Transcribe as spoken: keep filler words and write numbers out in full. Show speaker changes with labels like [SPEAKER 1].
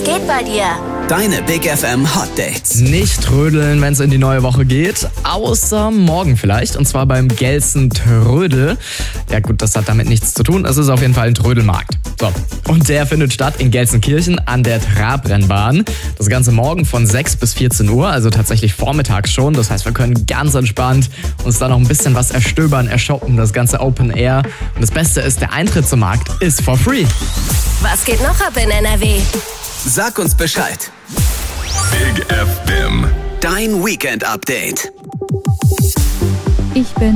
[SPEAKER 1] Was geht bei dir?
[SPEAKER 2] Deine Big F M Hot Dates.
[SPEAKER 3] Nicht trödeln, wenn es in die neue Woche geht, außer morgen vielleicht, und zwar beim Gelsen Trödel. Ja gut, das hat damit nichts zu tun, es ist auf jeden Fall ein Trödelmarkt. So, und der findet statt in Gelsenkirchen an der Trabrennbahn. Das Ganze morgen von sechs bis vierzehn Uhr, also tatsächlich vormittags schon. Das heißt, wir können ganz entspannt uns da noch ein bisschen was erstöbern, ershoppen, das Ganze Open Air. Und das Beste ist, der Eintritt zum Markt ist for free.
[SPEAKER 1] Was geht noch ab in N R W?
[SPEAKER 2] Sag uns Bescheid.
[SPEAKER 4] Big F M.
[SPEAKER 2] Dein Weekend Update.
[SPEAKER 5] Ich bin